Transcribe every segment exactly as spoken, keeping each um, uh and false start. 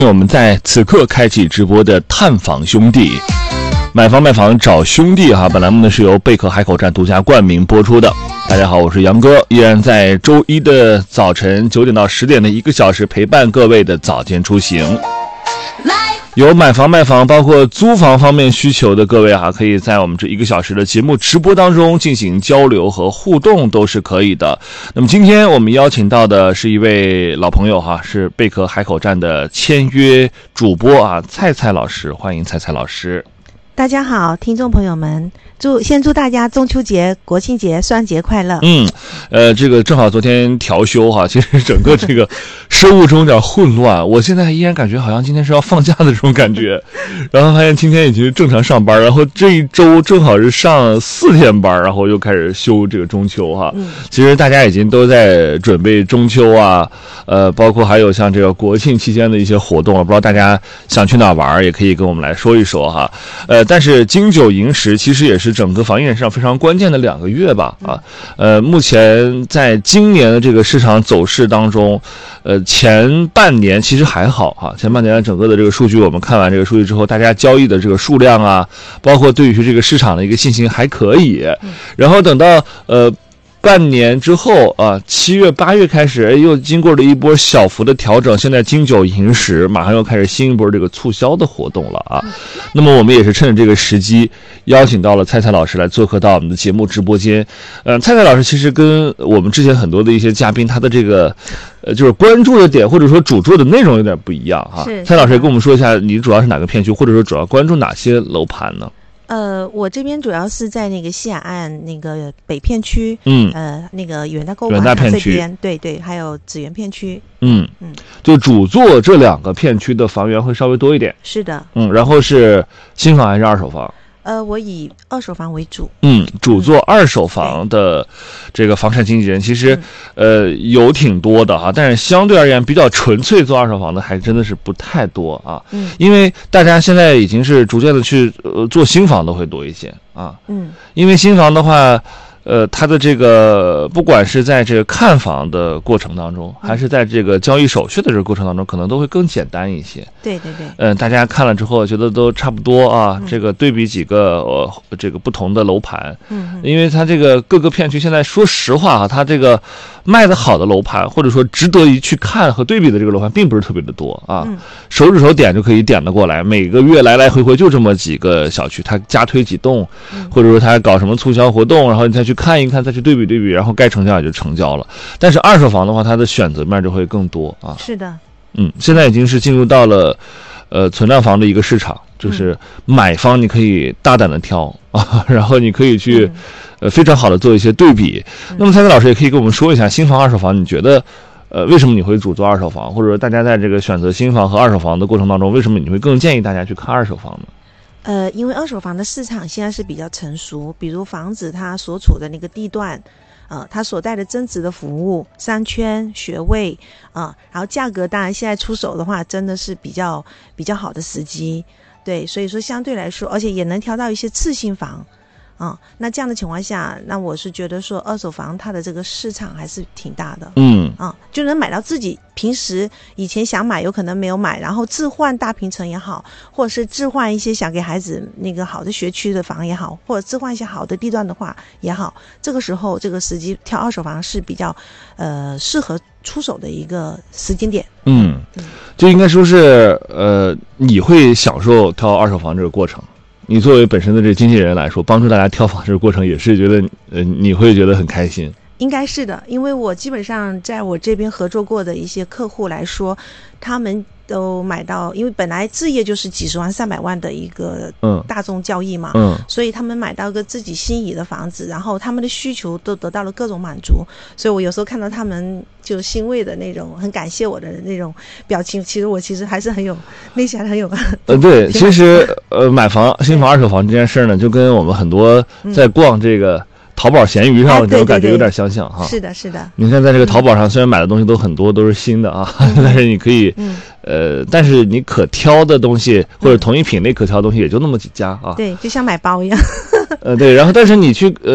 我们在此刻开启直播的探访兄弟，买房卖房找兄弟哈。本栏目呢是由贝壳海口站独家冠名播出的。大家好，我是杨哥，依然在周一的早晨九点到十点的一个小时陪伴各位的早间出行。有买房卖房包括租房方面需求的各位哈，可以在我们这一个小时的节目直播当中进行交流和互动，都是可以的。那么今天我们邀请到的是一位老朋友哈，是贝壳海口站的签约主播啊，蔡蔡老师，欢迎蔡蔡老师。 大家好，听众朋友们，祝先祝大家中秋节、国庆节、双节快乐。 嗯，呃，这个正好昨天调休哈，其实整个这个生物钟有点混乱，我现在依然感觉好像今天是要放假的这种感觉，然后发现今天已经正常上班，然后这一周正好是上四天班，然后又开始休这个中秋哈。嗯，其实大家已经都在准备中秋啊，呃，包括还有像这个国庆期间的一些活动了，不知道大家想去哪玩，也可以跟我们来说一说哈。呃。但是金九银十其实也是整个房地产市场非常关键的两个月吧啊，呃，目前在今年的这个市场走势当中，呃，前半年其实还好哈，前半年整个的这个数据我们看完这个数据之后，大家交易的这个数量啊，包括对于这个市场的一个信心还可以，然后等到呃。半年之后啊，七月八月开始，又经过了一波小幅的调整，现在金九银十马上又开始新一波这个促销的活动了啊。那么我们也是趁着这个时机，邀请到了蔡蔡老师来做客到我们的节目直播间。嗯、呃，蔡蔡老师其实跟我们之前很多的一些嘉宾，他的这个呃就是关注的点或者说主做的内容有点不一样哈。蔡老师也跟我们说一下，你主要是哪个片区，或者说主要关注哪些楼盘呢？ 呃，我这边主要是在那个西海岸那个北片区，嗯，呃，那个远大购物广场这边，对对，还有紫园片区， 嗯嗯，就主做这两个片区的房源会稍微多一点， 是的， 嗯，然后是新房还是二手房？ 呃，我以二手房为主。 嗯，主做二手房的这个房产经纪人，其实、嗯、呃有挺多的哈，但是相对而言，比较纯粹做二手房的还真的是不太多啊。嗯，因为大家现在已经是逐渐的去呃做新房都会多一些啊。嗯，因为新房的话。呃，它的这个不管是在这个看房的过程当中，还是在这个交易手续的这个过程当中，可能都会更简单一些。 对对对。 嗯、呃，大家看了之后觉得都差不多啊。嗯、这个对比几个呃这个不同的楼盘，嗯，因为它这个各个片区现在说实话啊，它这个卖的好的楼盘，或者说值得一去看和对比的这个楼盘，并不是特别的多啊。嗯、手指头点就可以点得过来，每个月来来回回就这么几个小区，它加推几栋，嗯、或者说它搞什么促销活动，然后你再去。去看一看，再去对比对比，然后该成交也就成交了。但是二手房的话，它的选择面就会更多啊。 是的， 嗯，现在已经是进入到了呃存量房的一个市场，就是买方你可以大胆的挑啊，然后你可以去、嗯、呃非常好的做一些对比。嗯、那么蔡蔡老师也可以跟我们说一下，新房二手房，你觉得呃为什么你会主做二手房，或者说大家在这个选择新房和二手房的过程当中，为什么你会更建议大家去看二手房呢？ 呃，因为二手房的市场现在是比较成熟，比如房子它所处的那个地段，呃，它所带的增值的服务、商圈、学位啊、呃，然后价格当然现在出手的话，真的是比较比较好的时机，对，所以说相对来说，而且也能挑到一些次新房。啊、嗯，那这样的情况下，那我是觉得说二手房它的这个市场还是挺大的，嗯啊、嗯，就能买到自己平时以前想买有可能没有买，然后置换大平层也好，或者是置换一些想给孩子那个好的学区的房也好，或者置换一些好的地段的话也好，这个时候这个时机挑二手房是比较呃适合出手的一个时间点。 嗯，就应该说是呃你会享受挑二手房这个过程。你作为本身的这个经纪人来说，帮助大家挑房这个过程也是觉得呃你会觉得很开心。 应该是的，因为我基本上在我这边合作过的一些客户来说，他们都买到，因为本来置业就是几十万上百万的一个大宗交易嘛，嗯，所以他们买到一个自己心仪的房子，然后他们的需求都得到了各种满足，所以我有时候看到他们就欣慰的那种很感谢我的那种表情，其实我其实还是很有内心很有呃对，其实呃买房新房二手房这件事呢，就跟我们很多在逛这个、嗯淘宝闲鱼上这种感觉有点相像哈、啊， 是的，是的。 你看，在这个淘宝上，虽然买的东西都很多，都是新的啊，嗯、但是你可以，嗯、呃，但是你可挑的东西或者同一品类可挑的东西也就那么几家啊。 对，就像买包一样。 呃，对，然后但是你去呃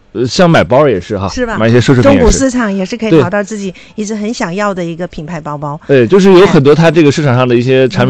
呃，像买包也是哈， 是吧？ 买一些奢侈品中也是。 古市场也是可以对找到自己一直很想要的一个品牌包包。 对，就是有很多它这个市场上的一些产品。